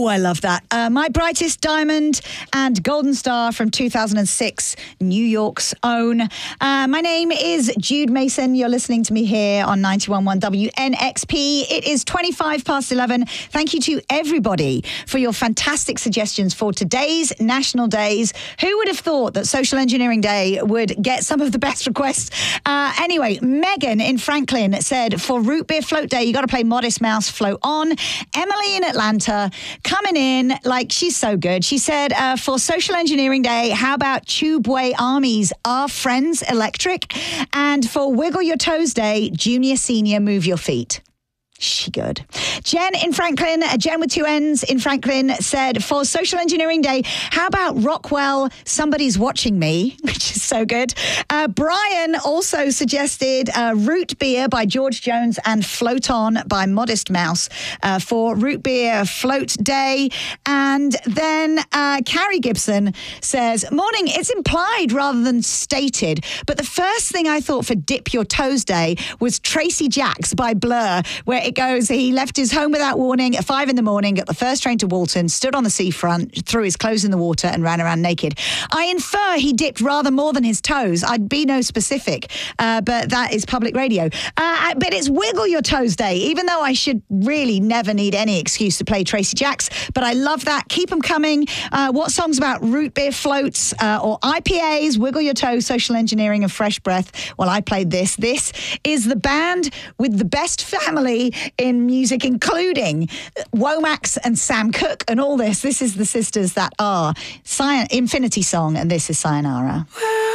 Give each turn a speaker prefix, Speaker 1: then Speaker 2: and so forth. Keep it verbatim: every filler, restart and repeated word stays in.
Speaker 1: Oh, I love that. Uh, My Brightest Diamond and Golden Star from two thousand six, New York's own. Uh, my name is Jude Mason. You're listening to me here on ninety-one point one W N X P. It is twenty-five past eleven. Thank you to everybody for your fantastic suggestions for today's national days. Who would have thought that Social Engineering Day would get some of the best requests? Uh, anyway, Megan in Franklin said, for Root Beer Float Day, you got to play Modest Mouse Float On. Emily in Atlanta coming in like she's so good. She said, uh, for Social Engineering Day, how about Tubeway Army's Our Friends Electric? And for Wiggle Your Toes Day, Junior Senior Move Your Feet. She good. Jen in Franklin, uh, Jen with two N's in Franklin said, for Social Engineering Day, how about Rockwell, Somebody's Watching Me, which is so good. Uh, Brian also suggested uh, Root Beer by George Jones and Float On by Modest Mouse uh, for Root Beer Float Day. And then uh, Carrie Gibson says, morning, it's implied rather than stated, but the first thing I thought for Dip Your Toes Day was Tracy Jacks by Blur, where it goes, he left his home without warning at five in the morning, got the first train to Walton, stood on the seafront, threw his clothes in the water and ran around naked. I infer he dipped rather more than his toes. I'd be no specific, uh, but that is public radio. Uh, but it's Wiggle Your Toes Day, even though I should really never need any excuse to play Tracy Jacks. But I love that. Keep them coming. Uh, what songs about root beer floats uh, or I P As, Wiggle Your Toes, Social Engineering and Fresh Breath? Well, I played this. This is the band with the best family in music, including Womack and Sam Cooke and all this. This is the sisters that are Sci- Infinity Song, and this is Sayonara.